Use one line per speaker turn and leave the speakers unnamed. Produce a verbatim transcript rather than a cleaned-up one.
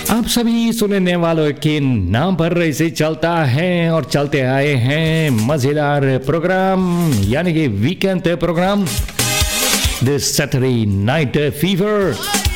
आप सभी सुनने वालों के नाम पर ऐसे चलता है और चलते आए हैं मजेदार प्रोग्राम यानी कि weekend programme this Saturday night fever